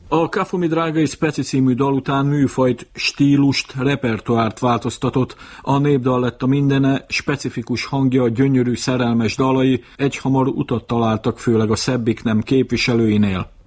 A Kafu mi drágai Speci című dal után műfajt, stílust, repertoárt változtatott, a népdal lett a mindene, specifikus hangja, gyönyörű szerelmes dalai egyhamar utat találtak főleg a szebbik nem képviselőinél.